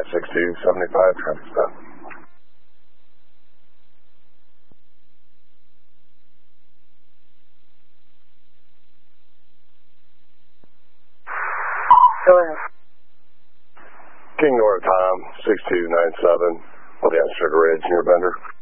6275, traffic stop. Go ahead. King North Tom, 6297, on the Sugar Ridge near Bender.